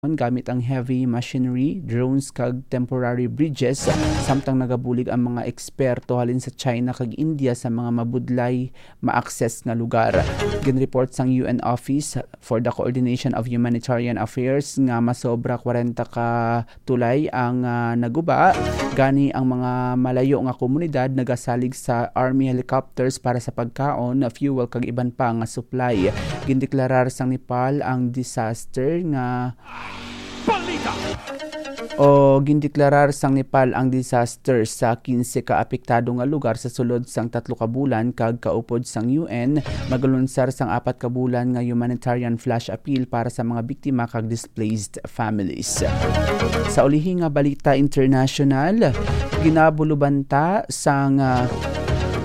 gamit ang heavy machinery, drones kag temporary bridges samtang nagabulig ang mga eksperto halin sa China kag India sa mga mabudlay ma-access nga lugar. Ginreport sang UN Office for the Coordination of Humanitarian Affairs nga masobra 40 ka tulay ang naguba. Gani ang mga malayo nga komunidad nagasalig sa army helicopters para sa pagkaon, fuel kag iban pa nga supply. Gindeklarar sang Nepal ang disaster nga gindeklarar sang Nepal ang disaster sa 15 ka apektado nga lugar sa sulod sang 3 ka bulan kag kaupod sang UN magalunsar sang 4 ka bulan nga humanitarian flash appeal para sa mga biktima kag displaced families. Sa ulihi nga balita international, ginabulubanta sang